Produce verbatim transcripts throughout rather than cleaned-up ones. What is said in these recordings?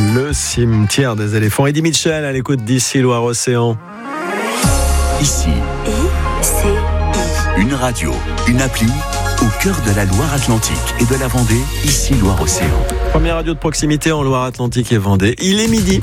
Le cimetière des éléphants. Eddie Mitchell à l'écoute d'Ici Loire-Océan. Ici, I C I. une radio, une appli au cœur de la Loire-Atlantique et de la Vendée. Ici Loire-Océan. Première radio de proximité en Loire-Atlantique et Vendée. Il est midi.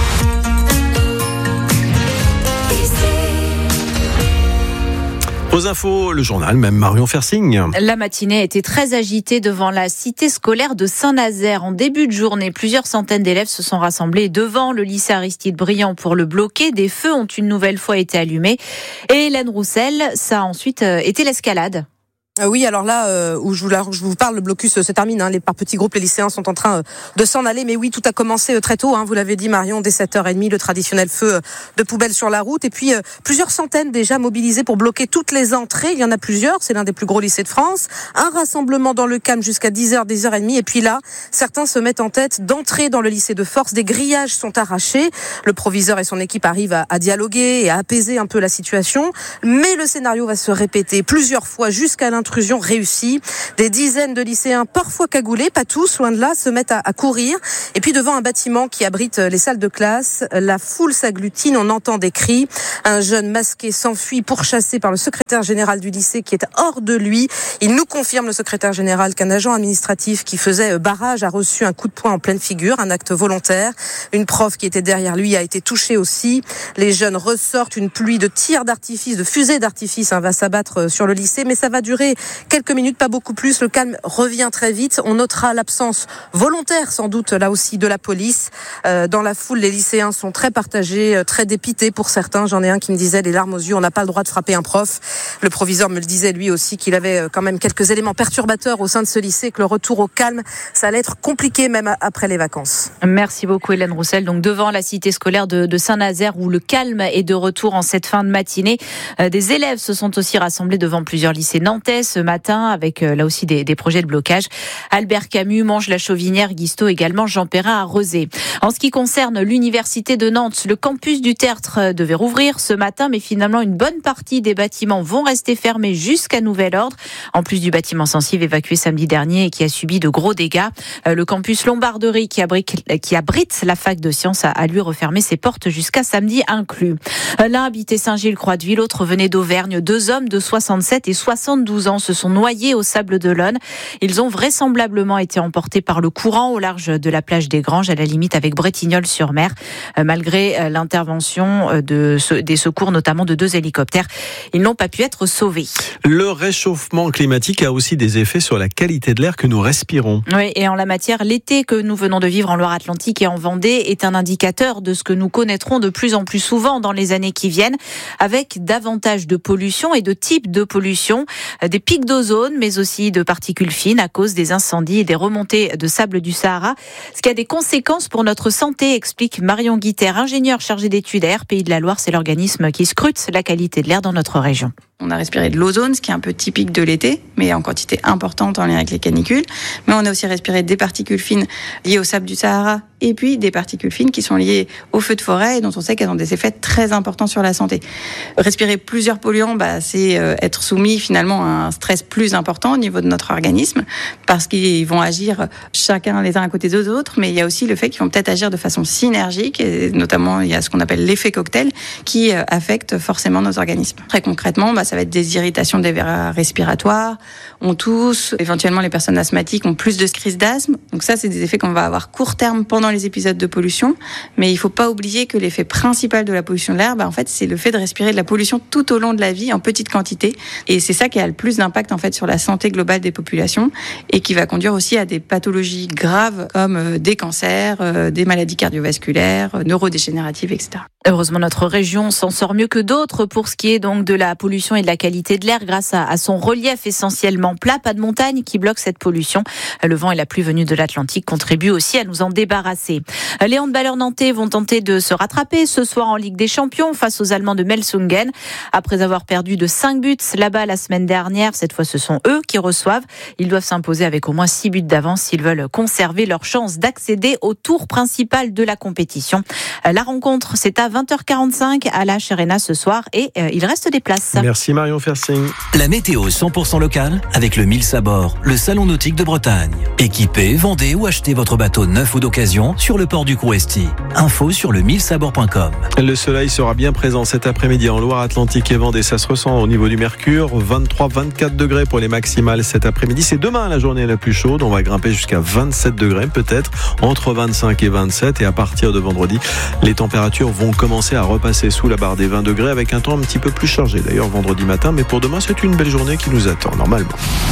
Aux infos, le journal, même Marion Fersing. La matinée a été très agitée devant la cité scolaire de Saint-Nazaire. En début de journée, plusieurs centaines d'élèves se sont rassemblés devant le lycée Aristide Briand pour le bloquer. Des feux ont une nouvelle fois été allumés. Et Hélène Roussel, ça a ensuite été l'escalade. Euh, oui, alors là, euh, où je vous, là, je vous parle, le blocus euh, se termine. Hein, les, par petits groupes, les lycéens sont en train euh, de s'en aller. Mais oui, tout a commencé euh, très tôt. Hein, vous l'avez dit, Marion, dès sept heures trente, le traditionnel feu euh, de poubelle sur la route. Et puis, euh, plusieurs centaines déjà mobilisées pour bloquer toutes les entrées. Il y en a plusieurs. C'est l'un des plus gros lycées de France. Un rassemblement dans le calme jusqu'à dix heures, dix heures trente. Et puis là, certains se mettent en tête d'entrer dans le lycée de force. Des grillages sont arrachés. Le proviseur et son équipe arrivent à, à dialoguer et à apaiser un peu la situation. Mais le scénario va se répéter plusieurs fois jusqu'à l'intrusion réussie. Des dizaines de lycéens, parfois cagoulés, pas tous, loin de là, se mettent à, à courir. Et puis devant un bâtiment qui abrite les salles de classe, la foule s'agglutine, on entend des cris. Un jeune masqué s'enfuit pourchassé par le secrétaire général du lycée qui est hors de lui. Il nous confirme, le secrétaire général, qu'un agent administratif qui faisait barrage a reçu un coup de poing en pleine figure, un acte volontaire. Une prof qui était derrière lui a été touchée aussi. Les jeunes ressortent, une pluie de tirs d'artifice, de fusées d'artifice hein, va s'abattre sur le lycée, mais ça va durer quelques minutes, pas beaucoup plus. Le calme revient très vite. On notera l'absence volontaire, sans doute, là aussi, de la police. Euh, dans la foule, les lycéens sont très partagés, très dépités pour certains. J'en ai un qui me disait, les larmes aux yeux, on n'a pas le droit de frapper un prof. Le proviseur me le disait, lui aussi, qu'il avait quand même quelques éléments perturbateurs au sein de ce lycée, que le retour au calme, ça allait être compliqué même après les vacances. Merci beaucoup, Hélène Roussel. Donc, devant la cité scolaire de, de Saint-Nazaire, où le calme est de retour en cette fin de matinée. Euh, des élèves se sont aussi rassemblés devant plusieurs lycées nantais ce matin, avec euh, là aussi des, des projets de blocage. Albert Camus, Manges-la-Chauvinière, Guisteau, également Jean Perrin à Rezé. En ce qui concerne l'université de Nantes, le campus du Tertre devait rouvrir ce matin, mais finalement une bonne partie des bâtiments vont rester fermés jusqu'à nouvel ordre. En plus du bâtiment sensible évacué samedi dernier et qui a subi de gros dégâts, euh, le campus Lombarderie qui abrite, qui abrite la fac de sciences a, a lui refermé ses portes jusqu'à samedi inclus. Euh, L'un habitait Saint-Gilles-Croix-de-Vie, l'autre venait d'Auvergne. Deux hommes de soixante-sept et soixante-douze ans se sont noyés au Sable d'Olonne. Ils ont vraisemblablement été emportés par le courant au large de la plage des Granges, à la limite avec Bretignolles-sur-Mer. Euh, malgré l'intervention de, des secours, notamment de deux hélicoptères, ils n'ont pas pu être sauvés. Le réchauffement climatique a aussi des effets sur la qualité de l'air que nous respirons. Oui, et en la matière, l'été que nous venons de vivre en Loire-Atlantique et en Vendée est un indicateur de ce que nous connaîtrons de plus en plus souvent dans les années qui viennent, avec davantage de pollution et de types de pollution, des pics d'ozone, mais aussi de particules fines à cause des incendies et des remontées de sable du Sahara, ce qui a des conséquences pour notre santé, explique Marion Guiter, ingénieure chargée d'études à R P I de la Loire. C'est l'organisme qui scrute la qualité de l'air dans notre région. On a respiré de l'ozone, ce qui est un peu typique de l'été, mais en quantité importante en lien avec les canicules. Mais on a aussi respiré des particules fines liées au sable du Sahara et puis des particules fines qui sont liées aux feux de forêt et dont on sait qu'elles ont des effets très importants sur la santé. Respirer plusieurs polluants, bah, c'est être soumis finalement à un stress plus important au niveau de notre organisme parce qu'ils vont agir chacun les uns à côté des autres, mais il y a aussi le fait qu'ils vont peut-être agir de façon synergique et notamment il y a ce qu'on appelle l'effet cocktail qui affecte forcément nos organismes. Très concrètement, bah, ça va être des irritations des voies respiratoires, on tousse, éventuellement les personnes asthmatiques ont plus de crises d'asthme. Donc ça, c'est des effets qu'on va avoir court terme pendant les épisodes de pollution, mais il ne faut pas oublier que l'effet principal de la pollution de l'air, bah, en fait, c'est le fait de respirer de la pollution tout au long de la vie en petite quantité, et c'est ça qui a le plus d'impact en fait sur la santé globale des populations et qui va conduire aussi à des pathologies graves comme des cancers, des maladies cardiovasculaires, neurodégénératives, et cetera. Heureusement, notre région s'en sort mieux que d'autres pour ce qui est donc de la pollution et de la qualité de l'air grâce à, à son relief essentiellement plat, pas de montagne qui bloque cette pollution. Le vent et la pluie venus de l'Atlantique contribuent aussi à nous en débarrasser. Les handballeurs nantais vont tenter de se rattraper ce soir en Ligue des Champions face aux Allemands de Melsungen. Après avoir perdu de cinq buts là-bas la semaine dernière, cette fois ce sont eux qui reçoivent. Ils doivent s'imposer avec au moins six buts d'avance s'ils veulent conserver leur chance d'accéder au tour principal de la compétition. La rencontre, c'est à vingt heures quarante-cinq à la H Arena ce soir et euh, il reste des places. Merci. Merci Marion Fersing. La météo cent pour cent locale avec le Mills à bord, le salon nautique de Bretagne. Équipez, vendez ou achetez votre bateau neuf ou d'occasion sur le port du Crouesty. Info sur le mills à bord point com. Le soleil sera bien présent cet après-midi en Loire-Atlantique et Vendée. Ça se ressent au niveau du mercure. vingt-trois à vingt-quatre degrés pour les maximales cet après-midi. C'est demain la journée la plus chaude. On va grimper jusqu'à vingt-sept degrés peut-être, entre vingt-cinq et vingt-sept. Et à partir de vendredi, les températures vont commencer à repasser sous la barre des vingt degrés avec un temps un petit peu plus chargé. D'ailleurs vendredi matin. Mais pour demain, c'est une belle journée qui nous attend normalement.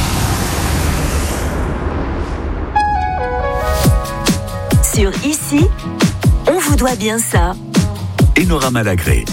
Sur Ici, on vous doit bien ça. Enora Malagré.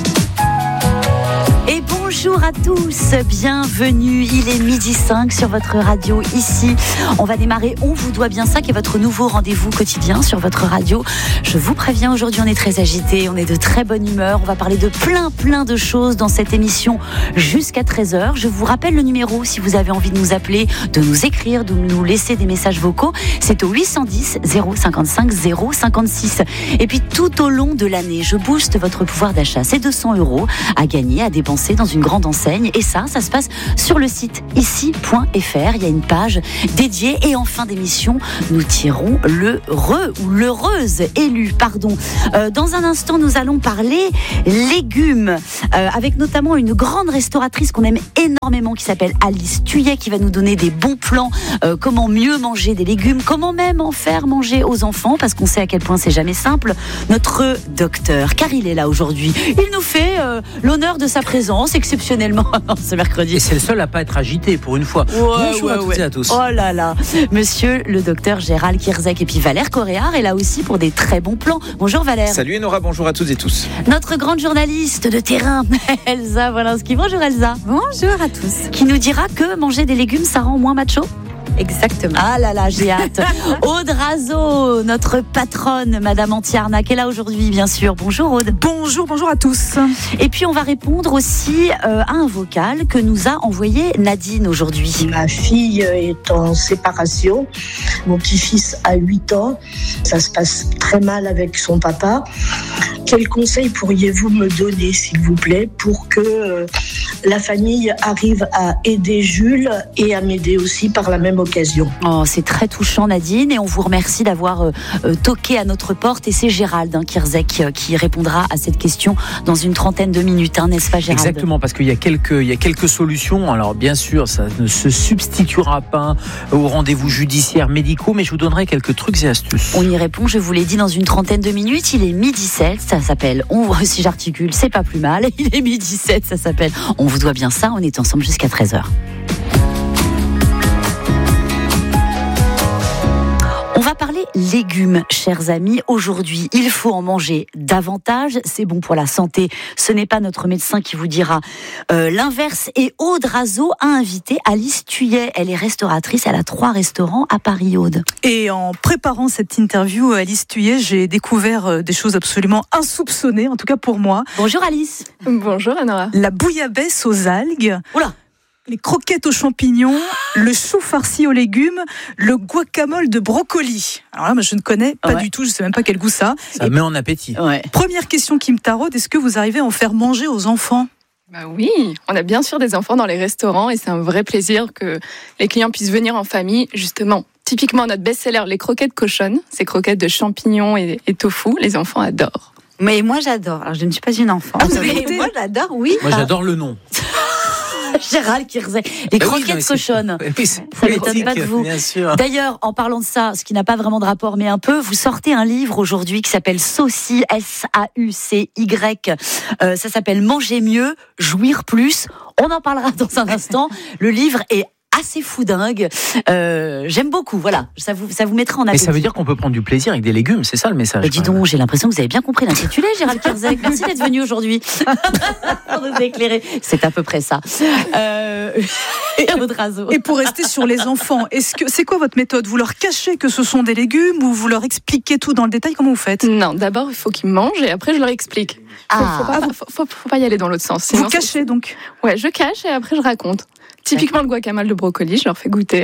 Et bonjour à tous, bienvenue, il est midi cinq sur votre radio Ici. On va démarrer On vous doit bien ça, qui est votre nouveau rendez-vous quotidien sur votre radio. Je vous préviens, aujourd'hui on est très agité, on est de très bonne humeur, on va parler de plein plein de choses dans cette émission jusqu'à treize heures. Je vous rappelle le numéro si vous avez envie de nous appeler, de nous écrire, de nous laisser des messages vocaux, c'est au huit cent dix zéro cinquante-cinq zéro cinquante-six. Et puis tout au long de l'année, je booste votre pouvoir d'achat, c'est deux cents euros à gagner, à dépenser dans une grande enseigne, et ça, ça se passe sur le site ici point f r. Il y a une page dédiée, et en fin d'émission, nous tirons le re ou l'heureuse élue, pardon. Euh, dans un instant, nous allons parler légumes, euh, avec notamment une grande restauratrice qu'on aime énormément, qui s'appelle Alice Thuillet, qui va nous donner des bons plans, euh, comment mieux manger des légumes, comment même en faire manger aux enfants, parce qu'on sait à quel point c'est jamais simple. Notre docteur, car il est là aujourd'hui, il nous fait euh, l'honneur de sa présence exceptionnellement ce mercredi. Et c'est le seul à pas être agité pour une fois. Ouais, Bonjour ouais, à toutes ouais. et à tous. Oh là là, monsieur le docteur Gérald Kierzek, et puis Valère Coréard est là aussi pour des très bons plans. Bonjour Valère. Salut Enora, bonjour à toutes et tous. Notre grande journaliste de terrain, Elsa Wolinski. Bonjour Elsa. Bonjour à tous. Qui nous dira que manger des légumes, ça rend moins macho. Exactement. Ah là là, j'ai hâte. Aude Razo, notre patronne, Madame Antiarnac, est là aujourd'hui, bien sûr. Bonjour Aude. Bonjour, bonjour à tous. Et puis on va répondre aussi euh, à un vocal que nous a envoyé Nadine aujourd'hui. Ma fille est en séparation. Mon petit-fils a huit ans. Ça se passe très mal avec son papa. Quels conseils pourriez-vous me donner, s'il vous plaît, pour que euh, la famille arrive à aider Jules et à m'aider aussi par la même occasion? Oh, c'est très touchant Nadine, et on vous remercie d'avoir euh, euh, toqué à notre porte, et c'est Gérald hein, Kierzek euh, qui répondra à cette question dans une trentaine de minutes, hein, n'est-ce pas Gérald? Exactement, parce qu'il y a quelques, il y a quelques solutions. Alors bien sûr, ça ne se substituera pas aux rendez-vous judiciaires médicaux, mais je vous donnerai quelques trucs et astuces. On y répond, je vous l'ai dit, dans une trentaine de minutes. Il est midi sept, ça s'appelle On si j'articule, c'est pas plus mal. Il est midi sept, ça s'appelle On vous doit bien ça. On est ensemble jusqu'à treize heures. On va parler légumes, chers amis. Aujourd'hui, il faut en manger davantage. C'est bon pour la santé. Ce n'est pas notre médecin qui vous dira euh, l'inverse. Et Aude Razo a invité Alice Thuillet. Elle est restauratrice. Elle a trois restaurants à Paris, Aude. Et en préparant cette interview, Alice Thuillet, j'ai découvert des choses absolument insoupçonnées, en tout cas pour moi. Bonjour Alice. Bonjour Anora. La bouillabaisse aux algues. Oula. Les croquettes aux champignons, le chou farci aux légumes, le guacamole de brocoli. Alors là, moi, je ne connais pas ouais. du tout, je ne sais même pas quel goût ça. Ça Et met en appétit. Ouais. Première question qui me taraude, est-ce que vous arrivez à en faire manger aux enfants ? Bah oui, on a bien sûr des enfants dans les restaurants et c'est un vrai plaisir que les clients puissent venir en famille, justement. Typiquement, notre best-seller, les croquettes cochonnes, ces croquettes de champignons et, et tofu, les enfants adorent. Mais moi, j'adore. Alors, je ne suis pas une enfant. Ah, vous avez goûté ? Moi, j'adore, oui. Moi, j'adore le nom. Gérald Kierzek. Les bah croquettes oui, non, cochonnes. Oui, ça ne m'étonne pas de vous. Bien sûr. D'ailleurs, en parlant de ça, ce qui n'a pas vraiment de rapport, mais un peu, vous sortez un livre aujourd'hui qui s'appelle Saucy, S A U C Y. Euh, ça s'appelle Manger mieux, jouir plus. On en parlera dans un instant. Le livre est assez foudingue. Euh, j'aime beaucoup, voilà. Ça vous, ça vous mettra en appétit. Mais ça veut dire qu'on peut prendre du plaisir avec des légumes, c'est ça le message. Bah, dis donc, j'ai l'impression que vous avez bien compris l'intitulé, Gérald Kierzek. Merci d'être venu aujourd'hui pour nous éclairer. C'est à peu près ça. Euh... Et pour rester sur les enfants, est-ce que c'est quoi votre méthode? Vous leur cachez que ce sont des légumes ou vous leur expliquez tout dans le détail? Comment vous faites? Non, d'abord il faut qu'ils mangent et après je leur explique. Faut, ah. faut, pas, faut, faut, faut pas y aller dans l'autre sens. Sinon, vous cachez donc? Ouais, je cache et après je raconte. Typiquement le guacamole de brocoli, je leur fais goûter.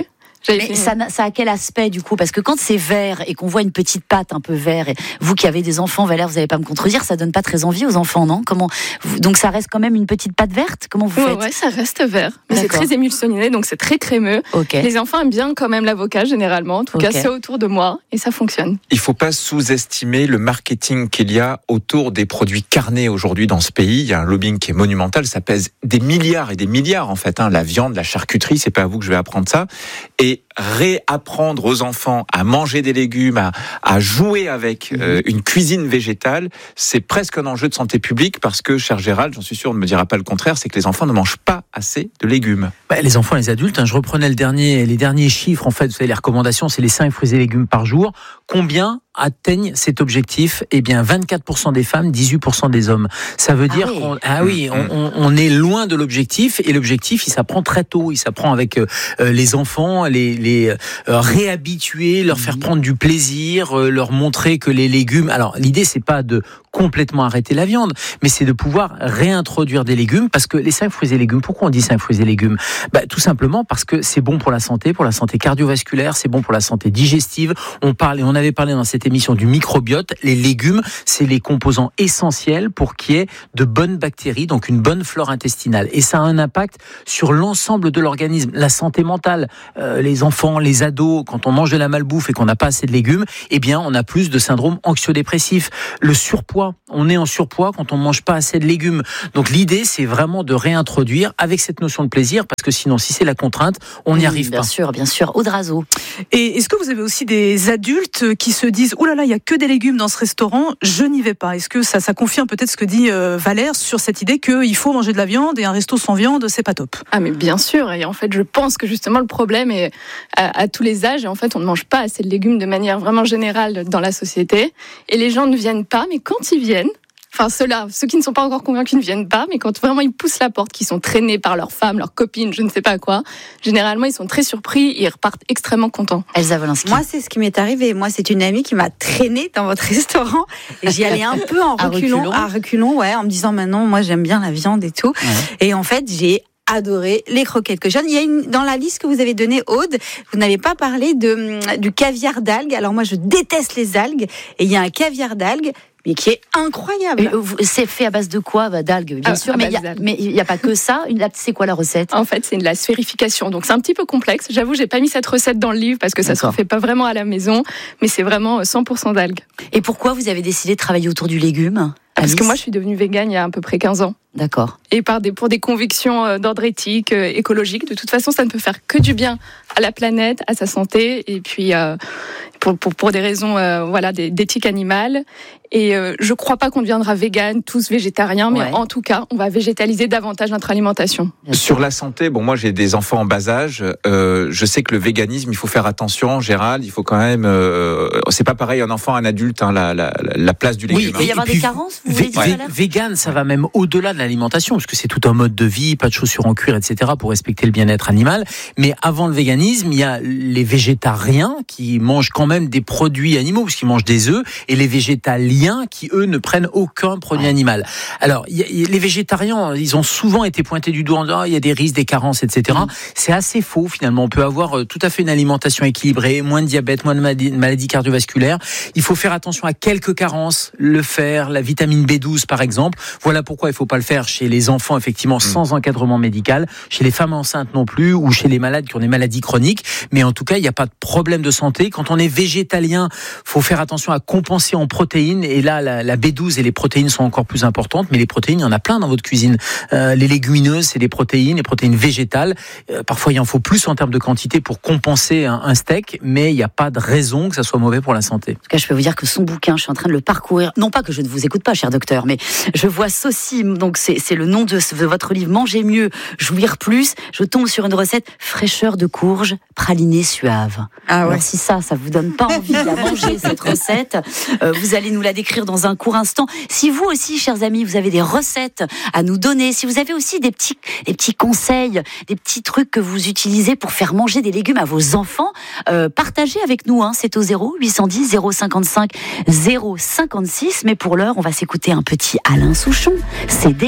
Mais ça, ça a quel aspect du coup? Parce que quand c'est vert et qu'on voit une petite pâte un peu vert, et vous qui avez des enfants, Valère, vous n'allez pas me contredire, ça donne pas très envie aux enfants, non? Comment donc ça reste quand même une petite pâte verte? Comment vous ouais, faites? Ouais, ça reste vert, mais c'est très émulsionné, donc c'est très crémeux. Okay. Les enfants aiment bien quand même l'avocat généralement, en tout okay. cas ceux autour de moi, et ça fonctionne. Il faut pas sous-estimer le marketing qu'il y a autour des produits carnés aujourd'hui dans ce pays. Il y a un lobbying qui est monumental, ça pèse des milliards et des milliards en fait. Hein. La viande, la charcuterie, c'est pas à vous que je vais apprendre ça. Et réapprendre aux enfants à manger des légumes, à, à jouer avec euh, une cuisine végétale, c'est presque un enjeu de santé publique parce que, cher Gérald, j'en suis sûr, on ne me dira pas le contraire, c'est que les enfants ne mangent pas assez de légumes. Bah, les enfants et les adultes, hein, je reprenais le dernier, les derniers chiffres, en fait, vous savez, les recommandations, c'est les cinq fruits et légumes par jour. Combien atteignent cet objectif? Eh bien, vingt-quatre pour cent des femmes, dix-huit pour cent des hommes. Ça veut dire ah oui. qu'on ah oui, on, on, on est loin de l'objectif, et l'objectif, il s'apprend très tôt. Il s'apprend avec euh, les enfants, les, les euh, réhabituer, leur faire prendre du plaisir, euh, leur montrer que les légumes. Alors, l'idée, c'est pas de complètement arrêter la viande, mais c'est de pouvoir réintroduire des légumes, parce que les cinq fruits et légumes, pourquoi on dit cinq fruits et légumes? Bah, tout simplement parce que c'est bon pour la santé, pour la santé cardiovasculaire, c'est bon pour la santé digestive. On parle, et on avait parlé dans cette émission du microbiote. Les légumes, c'est les composants essentiels pour qu'il y ait de bonnes bactéries, donc une bonne flore intestinale. Et ça a un impact sur l'ensemble de l'organisme. La santé mentale, euh, les enfants, les ados, quand on mange de la malbouffe et qu'on n'a pas assez de légumes, eh bien, on a plus de syndrome anxio-dépressif. Le surpoids, on est en surpoids quand on ne mange pas assez de légumes. Donc l'idée, c'est vraiment de réintroduire avec cette notion de plaisir, parce que sinon, si c'est la contrainte, on n'y oui, arrive bien pas. Bien sûr, bien sûr. Audrazo. Et est-ce que vous avez aussi des adultes qui se disent « Oh là là, il n'y a que des légumes dans ce restaurant, je n'y vais pas ». Est-ce que ça, ça confirme peut-être ce que dit euh, Valère sur cette idée qu'il faut manger de la viande, et un resto sans viande, c'est pas top? Ah mais bien sûr, et en fait je pense que justement le problème est à, à tous les âges, et en fait on ne mange pas assez de légumes de manière vraiment générale dans la société, et les gens ne viennent pas, mais quand ils viennent, enfin ceux-là, ceux qui ne sont pas encore convaincus ne viennent pas, mais quand vraiment ils poussent la porte, qu'ils sont traînés par leurs femmes, leurs copines, je ne sais pas quoi, généralement ils sont très surpris et ils repartent extrêmement contents. Elsa Wolinski. Moi c'est ce qui m'est arrivé, moi c'est une amie qui m'a traînée dans votre restaurant, et j'y allais un peu en reculons, reculons. à reculons, ouais, en me disant maintenant moi j'aime bien la viande et tout, ouais. Et en fait j'ai adoré les croquettes cochonnes. Il y a une, dans la liste que vous avez donnée, Aude, vous n'avez pas parlé de, du caviar d'algues. Alors moi, je déteste les algues. Et il y a un caviar d'algues, mais qui est incroyable. C'est fait à base de quoi? Bah, d'algues, bien ah, sûr. Mais il n'y a, a pas que ça. C'est quoi la recette? En fait, c'est de la sphérification. Donc c'est un petit peu complexe. J'avoue, j'ai pas mis cette recette dans le livre parce que ça D'accord. se fait pas vraiment à la maison. Mais c'est vraiment cent pour cent d'algues. Et pourquoi vous avez décidé de travailler autour du légume? Parce Alice. que moi, je suis devenue végane il y a à peu près quinze ans. D'accord. Et par des, pour des convictions d'ordre éthique, euh, écologique. De toute façon, ça ne peut faire que du bien à la planète, à sa santé, et puis euh, pour, pour, pour des raisons euh, voilà, d'éthique animale. Et euh, je ne crois pas qu'on deviendra végane, tous végétariens, mais ouais. en tout cas, on va végétaliser davantage notre alimentation. Sur la santé, bon, moi j'ai des enfants en bas âge. Euh, je sais que le véganisme, il faut faire attention, Gérald. Il faut quand même. Euh, c'est pas pareil un enfant, un adulte, hein, la, la, la place du légume. Oui, il peut y avoir des carences. Vous vé- vé- Vegan, ça va même au-delà de l'alimentation, parce que c'est tout un mode de vie, pas de chaussures en cuir, et cetera, pour respecter le bien-être animal. Mais avant le véganisme, il y a les végétariens qui mangent quand même des produits animaux, parce qu'ils mangent des œufs, et les végétaliens qui, eux, ne prennent aucun produit animal. Alors, y a, y a, les végétariens, ils ont souvent été pointés du doigt en disant, il y a des risques, des carences, et cetera. Mmh. C'est assez faux, finalement. On peut avoir euh, tout à fait une alimentation équilibrée, moins de diabète, moins de maladies, maladies cardiovasculaires. Il faut faire attention à quelques carences, le fer, la vitamine B douze, par exemple. Voilà pourquoi il ne faut pas le faire chez les enfants, effectivement, mmh. sans encadrement médical, chez les femmes enceintes non plus, ou chez les malades qui ont des maladies chroniques. Mais en tout cas, il n'y a pas de problème de santé. Quand on est végétalien, il faut faire attention à compenser en protéines. Et là, la, la B douze et les protéines sont encore plus importantes. Mais les protéines, il y en a plein dans votre cuisine. Euh, les légumineuses, c'est des protéines, les protéines végétales. Euh, parfois, il en faut plus en termes de quantité pour compenser un, un steak. Mais il n'y a pas de raison que ça soit mauvais pour la santé. En tout cas, je peux vous dire que son bouquin, je suis en train de le parcourir. Non pas que je ne vous écoute pas, cher docteur, mais je vois Saucime. Donc, c'est, c'est le nom de, de votre livre. Manger mieux, jouir plus. Je tombe sur une recette fraîcheur de courge, pralinée suave. Ah ouais. Alors, si ça, ça vous donne pas envie de manger cette recette, euh, vous allez nous la décrire dans un court instant. Si vous aussi, chers amis, vous avez des recettes à nous donner, si vous avez aussi des petits, des petits conseils, des petits trucs que vous utilisez pour faire manger des légumes à vos enfants, euh, partagez avec nous. Hein, c'est au zéro huit cent dix zéro cinquante-cinq zéro cinquante-six. Mais pour l'heure, on va s'écouter un petit Alain Souchon. C'est déjà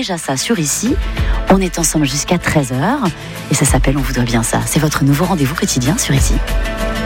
déjà ça sur Ici. On est ensemble jusqu'à treize heures et ça s'appelle On vous doit bien ça. C'est votre nouveau rendez-vous quotidien sur Ici.